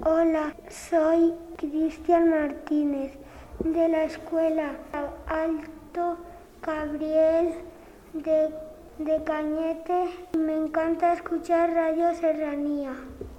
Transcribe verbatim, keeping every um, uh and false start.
Hola, soy Cristian Martínez de la Escuela Alto Gabriel de, de Cañete. Me encanta escuchar Radio Serranía.